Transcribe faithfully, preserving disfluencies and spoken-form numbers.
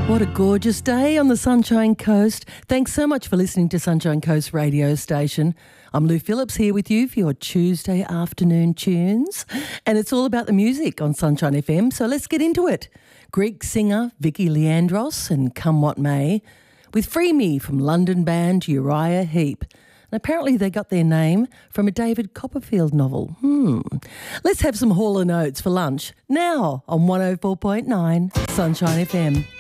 What a gorgeous day on the Sunshine Coast. Thanks so much for listening to Sunshine Coast radio station. I'm Lou Phillips here with you for your Tuesday afternoon tunes. And it's all about the music on Sunshine F M, so let's get into it. Greek singer Vicky Leandros and Come What May with Free Me from London band Uriah Heep. And apparently they got their name from a David Copperfield novel. Hmm. Let's have some Hall and Oates for lunch now on one oh four point nine Sunshine F M.